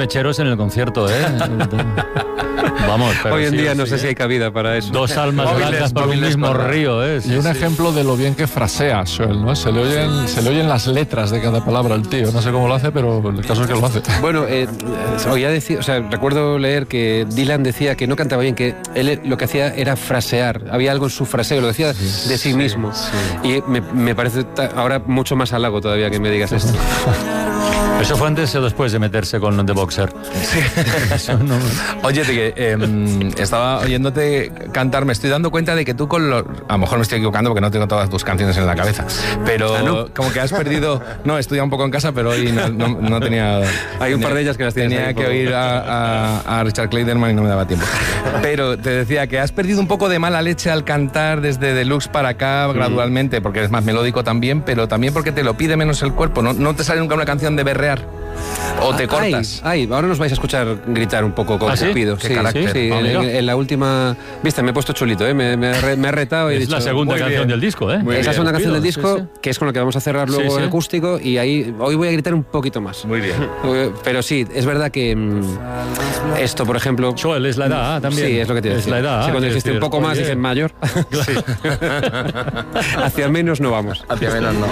mecheros en el concierto, ¿eh? Vamos, pero hoy en día no sé si hay cabida para eso. Dos almas blancas por un mismo río, ¿eh? Y un ejemplo de lo bien que frasea Joel, ¿no? Se le oyen las letras de cada palabra al tío. No sé cómo lo hace, pero el caso es que lo hace. Bueno, oía decir, recuerdo leer que Dylan decía que no cantaba bien, que él lo que hacía era frasear. Había algo en su fraseo, lo decía de sí mismo. Sí. Y me parece ahora mucho más halago todavía que me digas esto. ¿Eso fue antes o después de meterse con The Boxer? Sí. Oye, estaba oyéndote cantar, me estoy dando cuenta de que tú a lo mejor me estoy equivocando porque no tengo todas tus canciones en la cabeza, pero ¿no? Como que has perdido... No, he estudiado un poco en casa, pero hoy no tenía... Hay un par de ellas que las tenía que oír a Richard Clayderman y no me daba tiempo. Pero te decía que has perdido un poco de mala leche al cantar desde Deluxe para acá gradualmente, porque eres más melódico también, pero también porque te lo pide menos el cuerpo. ¿No te sale nunca una canción de berrear? ¿O te cortas? Ahora nos vais a escuchar gritar un poco con Cupido. ¿Sí? ¿Qué carácter? Sí, en la última... Viste, me he puesto chulito, ¿eh? Me he retado y he es dicho... la segunda canción del disco, ¿eh? Esa es una canción del disco que es con la que vamos a cerrar luego el acústico y ahí hoy voy a gritar un poquito más. Muy bien. Pero sí, es verdad que esto, por ejemplo... Joel, es la edad también. Sí, es lo que te decía. Es la edad. Sí, cuando dijiste un poco más, dices mayor. Sí. Hacia menos no vamos. Hacia menos no.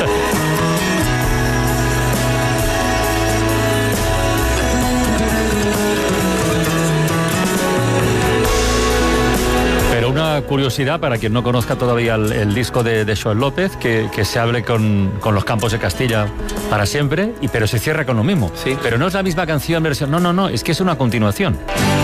Una curiosidad para quien no conozca todavía el disco de Joel López, que se abre con los Campos de Castilla para siempre, pero se cierra con lo mismo. Sí. Pero no es la misma canción, versión. No, es que es una continuación.